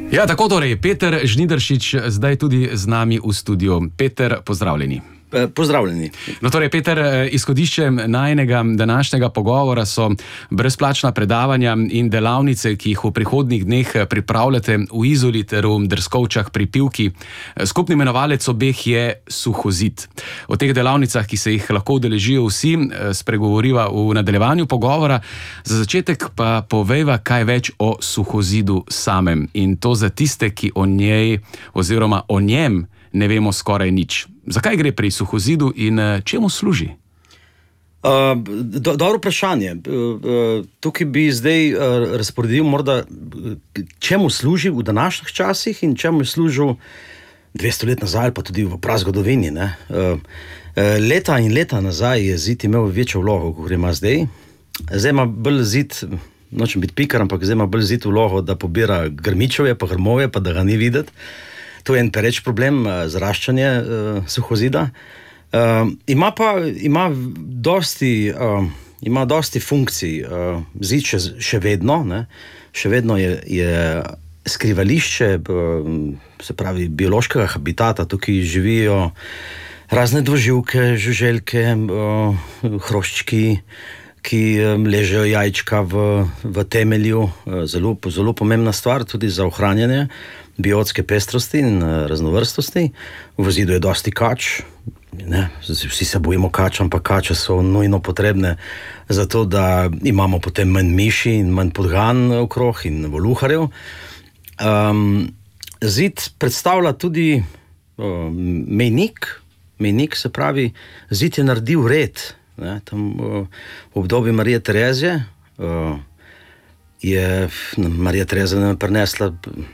Ja, tako torej, Peter Žnidaršič zdaj tudi z nami v studiu. Peter, pozdravljeni. Pozdravljeni. No, torej, Peter, izhodišče najinega današnjega pogovora so brezplačna predavanja in delavnice, ki jih v prihodnjih dneh pripravljate v Izoli ter v Drskovčah pri Pivki. Skupni imenovalec obeh je Suhozid. O teh delavnicah, ki se jih lahko udeležijo vsi, spregovoriva v nadaljevanju pogovora. Za začetek pa povejva kaj več o Suhozidu samem. In to za tiste, ki o njej oziroma o njem ne vemo skoraj nič. Zakaj gre pri Suhozidu in čemu služi? Dobro vprašanje. Tukaj bi zdaj razporedil morda, čemu služi v današnjih časih in čemu je služil 200 let nazaj, pa tudi v prazgodovini. Leta in leta nazaj je zid imel večjo vlogo, kot ima zdaj. Zdaj ima bolj zid, nočem biti pikar, ampak zdaj ima bolj zid vlogo, da pobira grmičevje, pa grmovje, pa da ga ni videti. To je en pereč problem, zaraščanje Suhozida. Ima dosti funkcij. Zid še vedno, ne? Še vedno je skrivališče, se pravi biološkega habitata. Tukaj živijo razne dvoživke, žuželke, hroščki, ki ležejo jajčka v temelju. Zelo pomembna stvar tudi za ohranjanje biotske pestrosti in raznovrstosti. V zidu je dosti kač. Vsi se bojimo kač, ampak kače so nujno potrebne zato, da imamo potem manj miši in manj podgan okrog in voluharjev. Zid predstavlja tudi mejnik, se pravi, zid je naredil red. Tam v obdobju Marije Terezije je Marija Terezija nam prinesla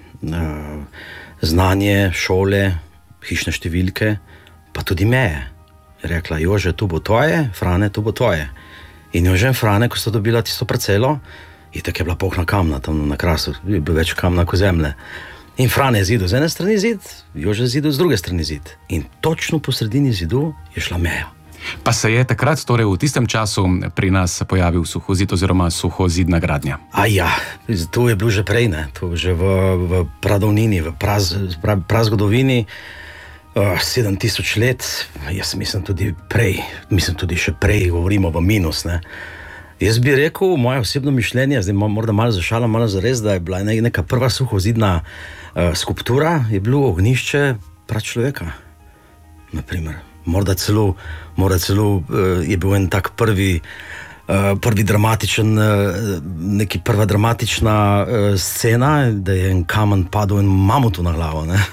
znanje, šole, hišne številke, pa tudi meje. Je rekla, Jože, tu bo tvoje, Frane, tu bo tvoje. In Jože in Frane, ko sta dobila tisto parcelo, itak je bila polna kamna, tam na Krasu je bilo več kamna kot zemlje. In Frane je zidil z ene strani zid, Jože je zidil z druge strani zid. In točno po sredini zidu je šla meja. Pa se je takrat, torej v tistem času, pri nas pojavil Suhozid oziroma suhozidna gradnja? To je bilo že prej, ne? To že v pradavnini, v prazgodovini, 7000 let, jaz mislim tudi prej, tudi še prej, govorimo v minus, ne? Jaz bi rekel, moje osebno mišljenje, zdaj morda malo za šalo, malo za res, da je bila neka prva suhozidna skulptura, je bilo ognjišče pračloveka, naprimer. Morda celo je bil en tak prvi dramatičen, prva dramatična scena, da je en kamen padel in mamutu na glavo, ne?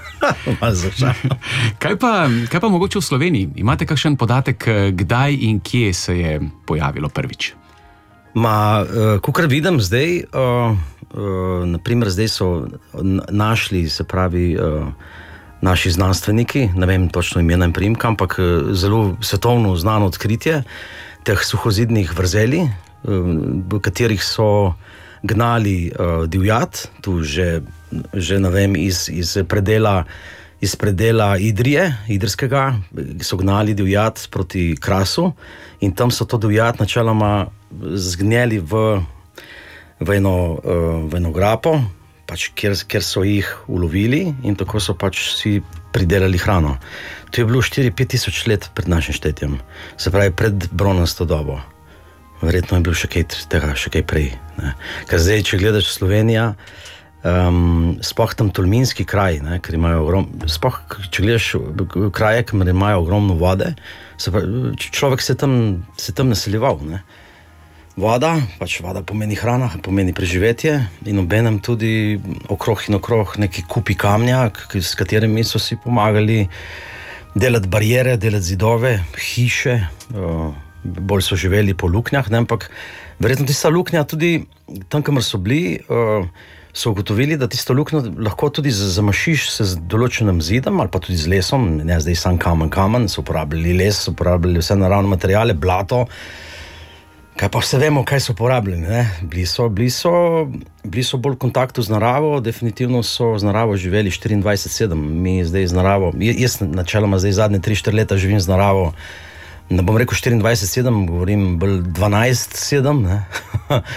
Kaj pa mogoče v Sloveniji? Imate kakšen podatek, kdaj in kje se je pojavilo prvič? Kakor vidim zdaj, naprimer zdaj so našli, se pravi, naši znanstveniki, ne vem točno imena in priimka, ampak zelo svetovno znano odkritje teh suhozidnih vrzeli, v katerih so gnali divjad, tu že ne vem, iz predela Idrije, idrskega, so gnali divjad proti Krasu in tam so to divjad načeloma zgnjeli v eno grapo, pač, kjer so jih ulovili in tako so pač si pridelali hrano. To je bilo 4-5 tisoč let pred našim štetjem, se pravi pred bronasto dobo. Verjetno je bilo še kaj prej. Ne. Ker zdaj, če gledaš Slovenija, sploh tam tolminski kraj, ne, ker imajo če gledaš kraje, ker imajo ogromno vode, človek se tam naseljeval, ne. Voda pomeni hrana, pomeni preživetje in obenem tudi okrog neki kupi kamnja, s katerimi so si pomagali delati barijere, delati zidove, hiše, bolj so živeli po luknjah, ne, ampak verjetno tista luknja tudi tam, kamor so bili, so ugotovili, da tisto luknjo lahko tudi zamašiš se z določenim zidom ali pa tudi z lesom, ne zdaj sam kamen, so uporabljali les, so uporabljali vse naravne materiale, blato. Kaj pa vse vemo, kaj so uporabljali, ne? Bili so bolj v kontaktu z naravo, definitivno so z naravo živeli 24/7. Mi zdaj z naravo, jaz načeloma zdaj zadnje 3-4 leta živim z naravo, ne bom rekel 24/7, govorim bolj 12/7, ne?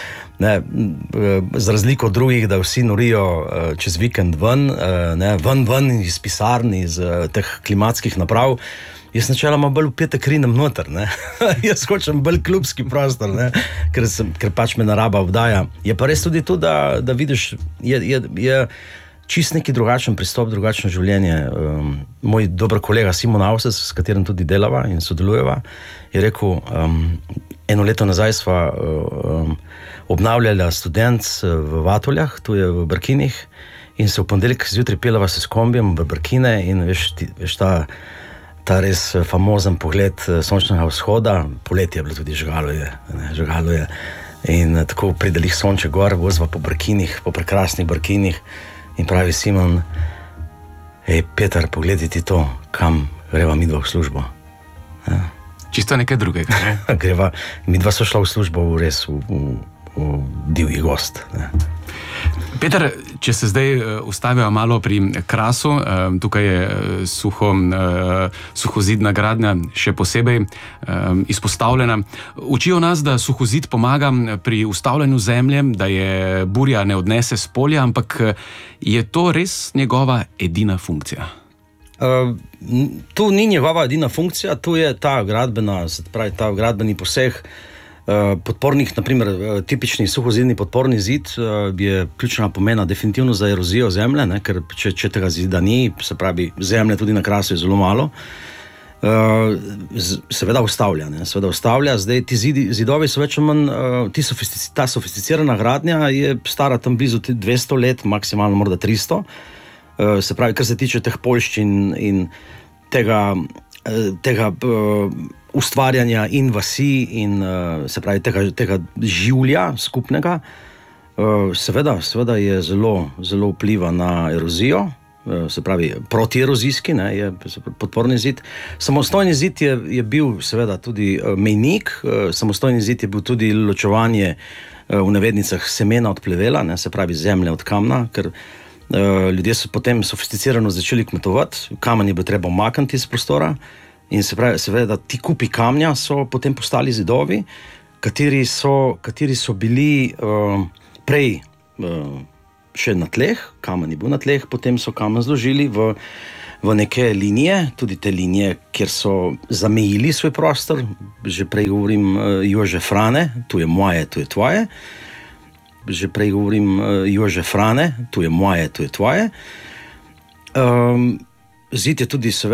Ne, za razliko od drugih, da vsi norijo čez vikend ven, ven iz pisarn, iz teh klimatskih naprav. Jaz načeloma bolj v petek rinem noter, ne. Jaz hočem bolj klubski prostor, ne, ker pač me narava obdaja. Je pa res tudi to, da vidiš, je čist neki drugačen pristop, drugačno življenje. Moj dober kolega Simon Avses, s katerim tudi delava in sodelujeva, je rekel, eno leto nazaj sva obnavljala Student v Vatoljah, tu je v Brkinih, in se v ponedeljek zjutraj peljeva se s kombijem v Brkine in veš ta res famozen pogled sončnega vzhoda, poletje je bilo tudi žgalo je. In tako pride lih sonče gor, vozva po Brkinih, po prekrasnih Brkinih in pravi Simon, Peter, pogledaj ti to, kam greva midva v službo. Ja. Čisto nekaj drugega. Ne? Midva so šla v službo res v divji gost. Ne? Peter, če se zdaj ustavijo malo pri Krasu, tukaj je suhozidna gradnja še posebej izpostavljena. Učijo nas, da suhozid pomaga pri ustavljanju zemlje, da je burja ne odnese s polja, ampak je to res njegova edina funkcija? Tu ni njegova edina funkcija, tu je ta gradbeni poseg, podpornih, naprimer tipični suhozidni podporni zid je ključna pomena definitivno za erozijo zemlje, ne, ker če tega zida ni, se pravi zemlje tudi na Krasu je zelo malo, seveda ustavlja, zdaj ti zidovi so več manj, ta sofisticirana gradnja je stara tam blizu 200 let, maksimalno morda 300, se pravi, kar se tiče teh poljščin in tega ustvarjanja in vasi in se pravi tega življa skupnega, seveda je zelo vpliva na erozijo, se pravi protierozijski, ne, je podporni zid. Samostojni zid je bil seveda tudi mejnik, samostojni zid je bil tudi ločevanje v navednicah semena od plevela, ne, se pravi zemlje od kamna, ker ljudje so potem sofisticirano začeli kmetovati, kamen je bilo treba umakniti iz prostora in se pravi, seveda ti kupi kamnja so potem postali zidovi, kateri so bili prej še na tleh, kamen je bil na tleh, potem so kamen zložili v neke linije, tudi te linije, kjer so zamejili svoj prostor, že prej govorim Jože Frane, tu je moje, tu je tvoje, že prej govorim Jože Frane, tu je moje, tu je tvoje. Zid je tudi seveda